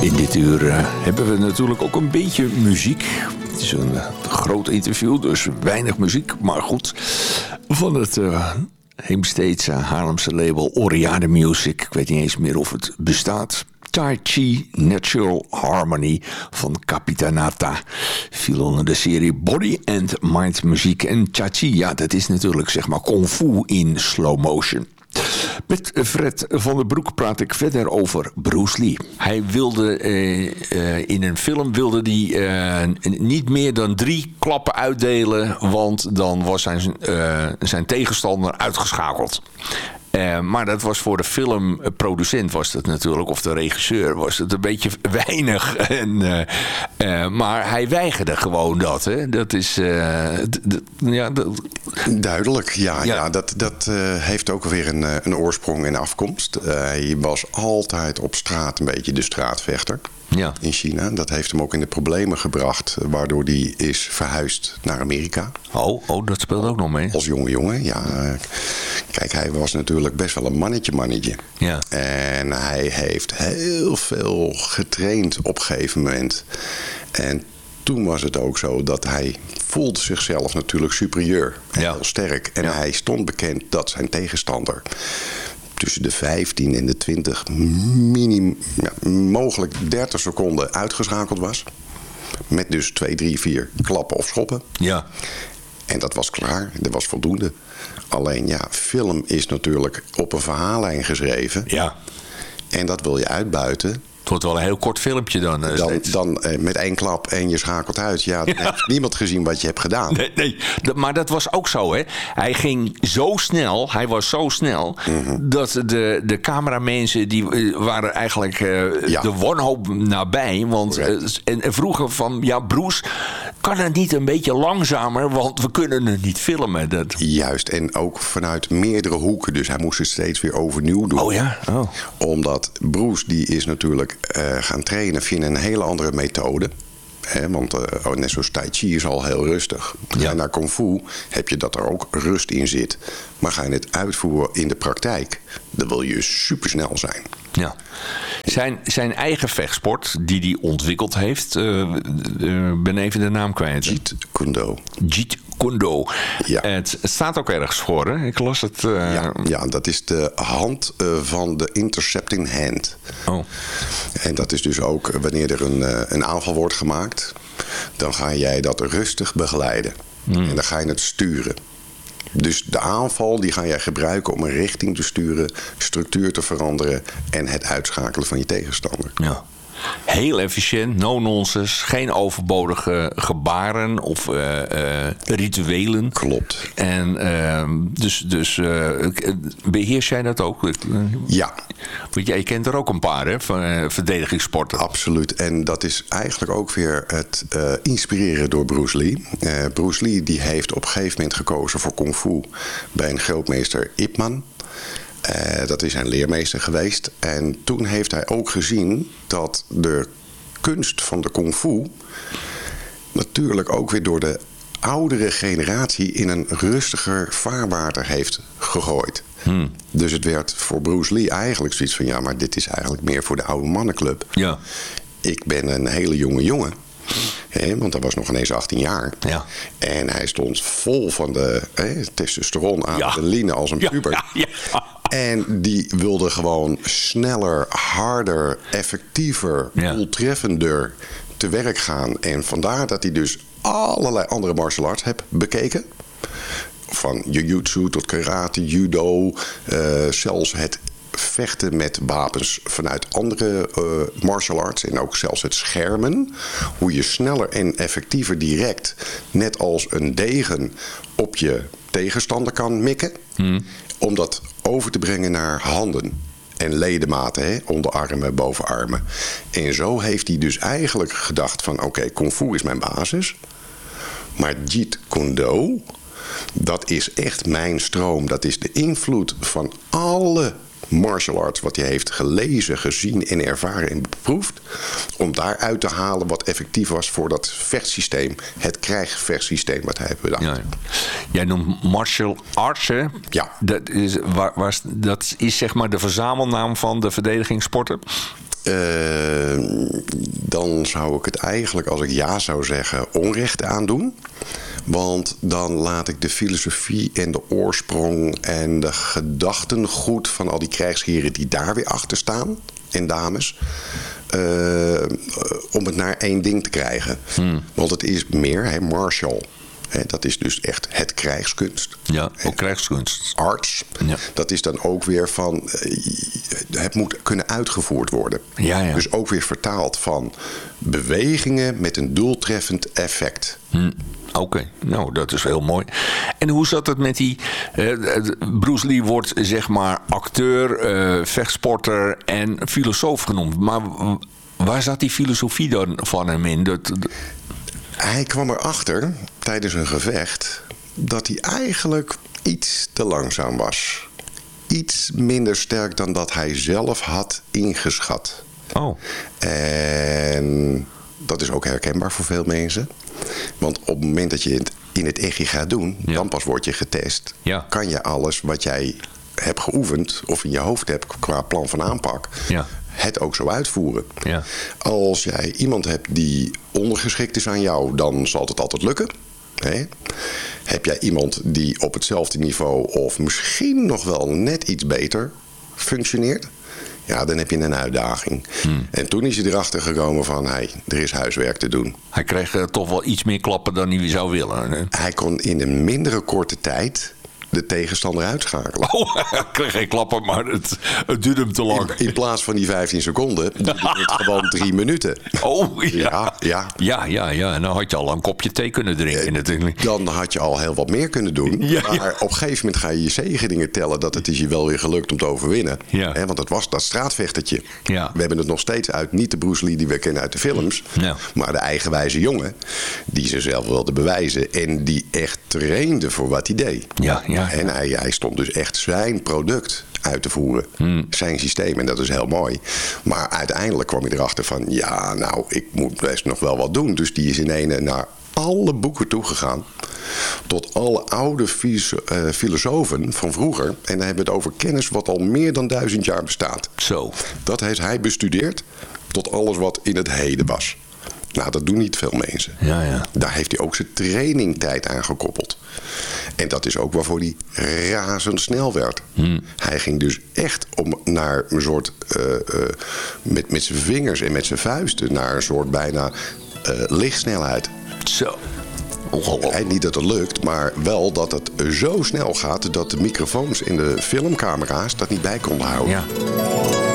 In dit uur hebben we natuurlijk ook een beetje muziek. Het is een groot interview, dus weinig muziek. Maar goed, van het Heemsteedse Haarlemse label Oriade Music. Ik weet niet eens meer of het bestaat. Tai Chi Natural Harmony van Capitanata viel onder de serie Body and Mind muziek. En Tai Chi, ja, dat is natuurlijk zeg maar kung fu in slow motion. Met Fred van der Broek praat ik verder over Bruce Lee. Hij wilde in een film niet meer dan 3 klappen uitdelen, want dan was zijn tegenstander uitgeschakeld. Maar dat was voor de filmproducent was dat natuurlijk, of de regisseur, was het een beetje weinig. Maar hij weigerde gewoon dat. Hè? Dat is... Duidelijk, ja. Ja. Dat heeft ook weer een oorsprong en afkomst. Hij was altijd op straat een beetje de straatvechter. Ja. In China. Dat heeft hem ook in de problemen gebracht, waardoor hij is verhuisd naar Amerika. Oh, dat speelt ook nog mee. Als jonge jongen, ja. Kijk, hij was natuurlijk best wel een mannetje. Ja. En hij heeft heel veel getraind op een gegeven moment. En toen was het ook zo dat hij voelde zichzelf natuurlijk superieur. En heel sterk. En hij stond bekend dat zijn tegenstander tussen de 15 en de 20 mogelijk 30 seconden uitgeschakeld was. Met dus 2, 3, 4 klappen of schoppen. Ja. En dat was klaar. Dat was voldoende. Alleen ja, film is natuurlijk op een verhaallijn geschreven. Ja. En dat wil je uitbuiten. Het wordt wel een heel kort filmpje dan. Dan met 1 klap en je schakelt uit. Ja, dan heeft niemand gezien wat je hebt gedaan. Nee. Maar dat was ook zo, hè. Hij ging zo snel, hij was zo snel, dat de cameramensen, die waren eigenlijk de wanhoop nabij. Want en vroegen van, ja, Bruce, kan het niet een beetje langzamer, want we kunnen het niet filmen. Dat... Juist, en ook vanuit meerdere hoeken. Dus hij moest het steeds weer overnieuw doen. Oh ja? Oh. Omdat Bruce, die is natuurlijk gaan trainen via een hele andere methode. Want net zoals Tai Chi is al heel rustig. Ja. En naar Kung Fu heb je dat er ook rust in zit. Maar ga je het uitvoeren in de praktijk, dan wil je supersnel zijn. Ja. Zijn eigen vechtsport die hij ontwikkeld heeft, ben even de naam kwijt. Jeet Kune Do. Ja. Het staat ook ergens voor, hè? Ik las het. Ja, dat is de hand van de intercepting hand. Oh. En dat is dus ook wanneer er een aanval wordt gemaakt, dan ga jij dat rustig begeleiden. En dan ga je het sturen. Dus de aanval die ga jij gebruiken om een richting te sturen, structuur te veranderen en het uitschakelen van je tegenstander. Ja. Heel efficiënt, no nonsense, geen overbodige gebaren of rituelen. Klopt. En dus beheers jij dat ook? Ja. Want jij kent er ook een paar, hè, van verdedigingssporten. Absoluut. En dat is eigenlijk ook weer het inspireren door Bruce Lee. Bruce Lee die heeft op een gegeven moment gekozen voor Kung Fu bij een grootmeester Ip Man. Dat is zijn leermeester geweest. En toen heeft hij ook gezien dat de kunst van de Kung Fu natuurlijk ook weer door de oudere generatie in een rustiger vaarwater heeft gegooid. Dus het werd voor Bruce Lee eigenlijk zoiets van, ja, maar dit is eigenlijk meer voor de oude mannenclub. Ja. Ik ben een hele jonge jongen. Want hij was nog ineens 18 jaar. Ja. En hij stond vol van de testosteron, adrenaline als een puber. Ja. En die wilde gewoon sneller, harder, effectiever, doeltreffender te werk gaan. En vandaar dat hij dus allerlei andere martial arts heeft bekeken. Van jiu-jitsu tot karate, judo, zelfs het vechten met wapens vanuit andere martial arts en ook zelfs het schermen. Hoe je sneller en effectiever direct, net als een degen, op je tegenstander kan mikken. Om dat over te brengen naar handen en ledematen, onderarmen, bovenarmen. En zo heeft hij dus eigenlijk gedacht van oké, Kung Fu is mijn basis. Maar Jeet Kune Do, dat is echt mijn stroom. Dat is de invloed van alle martial arts wat hij heeft gelezen, gezien en ervaren en beproefd, om daaruit te halen wat effectief was voor dat vechtsysteem, het krijgsvechtsysteem wat hij heeft bedacht. Ja. Jij noemt martial arts, hè? Ja. Dat is zeg maar de verzamelnaam van de verdedigingssporten? dan zou ik het eigenlijk, als ik ja zou zeggen, onrecht aandoen. Want dan laat ik de filosofie en de oorsprong en de gedachtengoed van al die krijgsheren die daar weer achter staan, en dames, om het naar één ding te krijgen. Want het is meer, martial. Dat is dus echt het krijgskunst. Ja, ook krijgskunst. Arts. Ja. Dat is dan ook weer van... het moet kunnen uitgevoerd worden. Ja, ja. Dus ook weer vertaald van bewegingen met een doeltreffend effect. Oké, nou dat is heel mooi. En hoe zat het met die... Bruce Lee wordt zeg maar acteur, vechtsporter en filosoof genoemd. Maar waar zat die filosofie dan van hem in? Hij kwam erachter tijdens een gevecht dat hij eigenlijk iets te langzaam was. Iets minder sterk dan dat hij zelf had ingeschat. Oh. En dat is ook herkenbaar voor veel mensen. Want op het moment dat je het in het echi gaat doen, dan pas word je getest. Ja. Kan je alles wat jij hebt geoefend of in je hoofd hebt qua plan van aanpak... Ja. het ook zo uitvoeren. Ja. Als jij iemand hebt die ondergeschikt is aan jou, dan zal het altijd lukken. Heb jij iemand die op hetzelfde niveau of misschien nog wel net iets beter functioneert, ja, dan heb je een uitdaging. En toen is hij erachter gekomen van, er is huiswerk te doen. Hij kreeg toch wel iets meer klappen dan hij zou willen. Hè? Hij kon in een mindere korte tijd de tegenstander uitschakelen. Oh, hij kreeg geen klappen, maar het duurde hem te lang. In plaats van die 15 seconden, duurde het gewoon 3 minuten. Oh, ja. Ja. En dan had je al een kopje thee kunnen drinken natuurlijk. Dan had je al heel wat meer kunnen doen. Maar op een gegeven moment ga je zegeningen tellen dat het is je wel weer gelukt om te overwinnen. Ja. Want het was dat straatvechtertje. Ja. We hebben het nog steeds uit, niet de Bruce Lee die we kennen uit de films. Ja. Maar de eigenwijze jongen die zichzelf wilde bewijzen. En die echt trainde voor wat hij deed. Ja. En hij stond dus echt zijn product uit te voeren. Zijn systeem. En dat is heel mooi. Maar uiteindelijk kwam hij erachter van, ik moet best nog wel wat doen. Dus die is in ene naar alle boeken toegegaan. Tot alle oude filosofen van vroeger. En dan hebben we het over kennis wat al meer dan 1000 jaar bestaat. Zo. Dat heeft hij bestudeerd tot alles wat in het heden was. Nou, dat doen niet veel mensen. Ja. Daar heeft hij ook zijn trainingtijd aan gekoppeld. En dat is ook waarvoor hij razendsnel werd. Hij ging dus echt naar een soort... met zijn vingers en met zijn vuisten... naar een soort bijna lichtsnelheid. Zo. Niet dat het lukt, maar wel dat het zo snel gaat... dat de microfoons in de filmcamera's dat niet bij konden houden. Ja.